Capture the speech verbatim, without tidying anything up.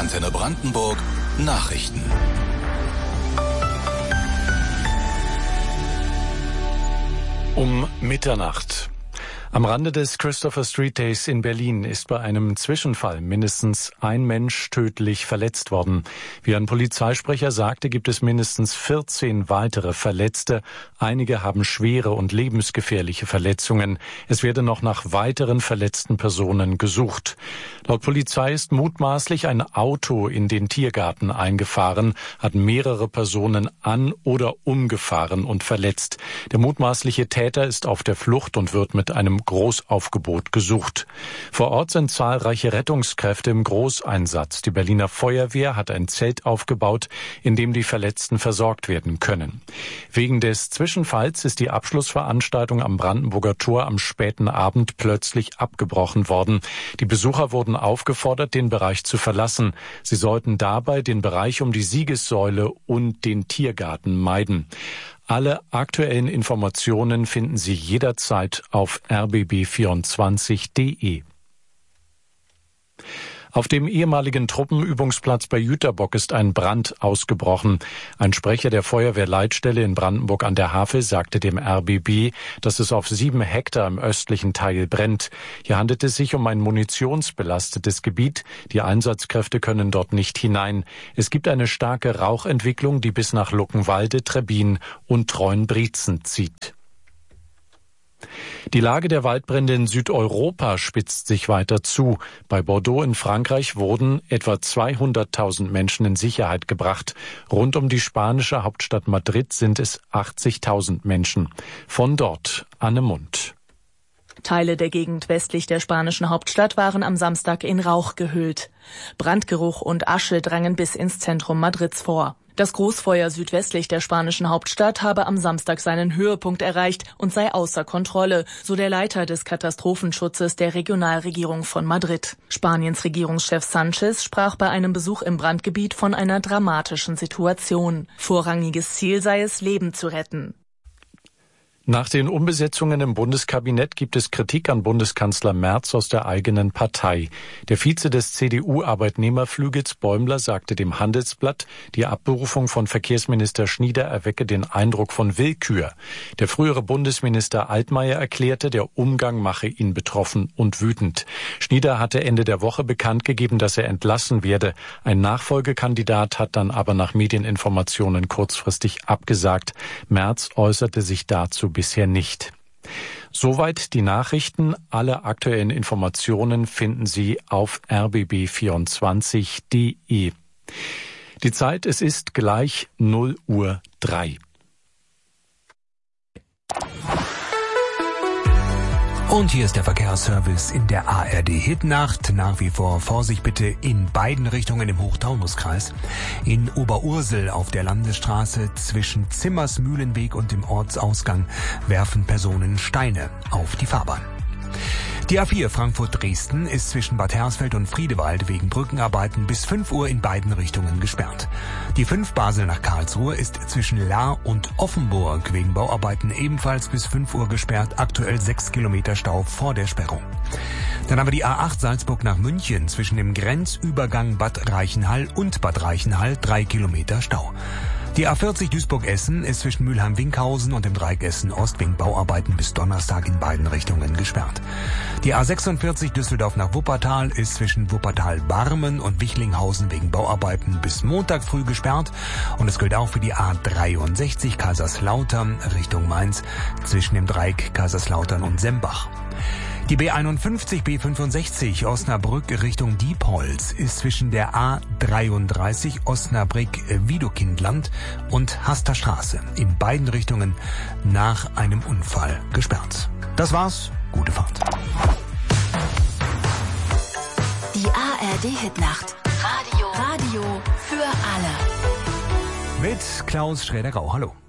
Antenne Brandenburg Nachrichten. Um Mitternacht. Am Rande des Christopher Street Days in Berlin ist bei einem Zwischenfall mindestens ein Mensch tödlich verletzt worden. Wie ein Polizeisprecher sagte, gibt es mindestens vierzehn weitere Verletzte. Einige haben schwere und lebensgefährliche Verletzungen. Es werde noch nach weiteren verletzten Personen gesucht. Laut Polizei ist mutmaßlich ein Auto in den Tiergarten eingefahren, hat mehrere Personen an- oder umgefahren und verletzt. Der mutmaßliche Täter ist auf der Flucht und wird mit einem Großaufgebot gesucht. Vor Ort sind zahlreiche Rettungskräfte im Großeinsatz. Die Berliner Feuerwehr hat ein Zelt aufgebaut, in dem die Verletzten versorgt werden können. Wegen des Zwischenfalls ist die Abschlussveranstaltung am Brandenburger Tor am späten Abend plötzlich abgebrochen worden. Die Besucher wurden aufgefordert, den Bereich zu verlassen. Sie sollten dabei den Bereich um die Siegessäule und den Tiergarten meiden. Alle aktuellen Informationen finden Sie jederzeit auf r b b vierundzwanzig punkt de. Auf dem ehemaligen Truppenübungsplatz bei Jüterbock ist ein Brand ausgebrochen. Ein Sprecher der Feuerwehrleitstelle in Brandenburg an der Havel sagte dem R B B, dass es auf sieben Hektar im östlichen Teil brennt. Hier handelt es sich um ein munitionsbelastetes Gebiet. Die Einsatzkräfte können dort nicht hinein. Es gibt eine starke Rauchentwicklung, die bis nach Luckenwalde, Trebbin und Treuenbrietzen zieht. Die Lage der Waldbrände in Südeuropa spitzt sich weiter zu. Bei Bordeaux in Frankreich wurden etwa zweihunderttausend Menschen in Sicherheit gebracht. Rund um die spanische Hauptstadt Madrid sind es achtzigtausend Menschen. Von dort Anne Mund. Teile der Gegend westlich der spanischen Hauptstadt waren am Samstag in Rauch gehüllt. Brandgeruch und Asche drangen bis ins Zentrum Madrids vor. Das Großfeuer südwestlich der spanischen Hauptstadt habe am Samstag seinen Höhepunkt erreicht und sei außer Kontrolle, so der Leiter des Katastrophenschutzes der Regionalregierung von Madrid. Spaniens Regierungschef Sánchez sprach bei einem Besuch im Brandgebiet von einer dramatischen Situation. Vorrangiges Ziel sei es, Leben zu retten. Nach den Umbesetzungen im Bundeskabinett gibt es Kritik an Bundeskanzler Merz aus der eigenen Partei. Der Vize des C D U-Arbeitnehmerflügels Bäumler sagte dem Handelsblatt, die Abberufung von Verkehrsminister Schnieder erwecke den Eindruck von Willkür. Der frühere Bundesminister Altmaier erklärte, der Umgang mache ihn betroffen und wütend. Schnieder hatte Ende der Woche bekannt gegeben, dass er entlassen werde. Ein Nachfolgekandidat hat dann aber nach Medieninformationen kurzfristig abgesagt. Merz äußerte sich dazu bisher nicht. Soweit die Nachrichten. Alle aktuellen Informationen finden Sie auf r b b vierundzwanzig punkt de. Die Zeit, es ist gleich null Uhr drei. Und hier ist der Verkehrsservice in der A R D-Hitnacht. Nach wie vor Vorsicht bitte in beiden Richtungen im Hochtaunuskreis. In Oberursel auf der Landesstraße zwischen Zimmersmühlenweg und dem Ortsausgang werfen Personen Steine auf die Fahrbahn. Die A vier Frankfurt-Dresden ist zwischen Bad Hersfeld und Friedewald wegen Brückenarbeiten bis fünf Uhr in beiden Richtungen gesperrt. Die fünf Basel nach Karlsruhe ist zwischen Lahr und Offenburg wegen Bauarbeiten ebenfalls bis fünf Uhr gesperrt, aktuell sechs Kilometer Stau vor der Sperrung. Dann haben wir die A acht Salzburg nach München zwischen dem Grenzübergang Bad Reichenhall und Bad Reichenhall drei Kilometer Stau. Die A vierzig Duisburg-Essen ist zwischen Mülheim-Winkhausen und dem Dreieck Essen-Ost wegen Bauarbeiten bis Donnerstag in beiden Richtungen gesperrt. Die A sechsundvierzig Düsseldorf nach Wuppertal ist zwischen Wuppertal-Barmen und Wichlinghausen wegen Bauarbeiten bis Montag früh gesperrt. Und es gilt auch für die A dreiundsechzig Kaiserslautern Richtung Mainz zwischen dem Dreieck Kaiserslautern und Sembach. Die B einundfünfzig B fünfundsechzig Osnabrück Richtung Diepholz ist zwischen der A dreiunddreißig Osnabrück-Wiedokindland und Haster Straße in beiden Richtungen nach einem Unfall gesperrt. Das war's. Gute Fahrt. Die A R D-Hitnacht. Radio. Radio für alle. Mit Klaus Schräder-Grau. Hallo.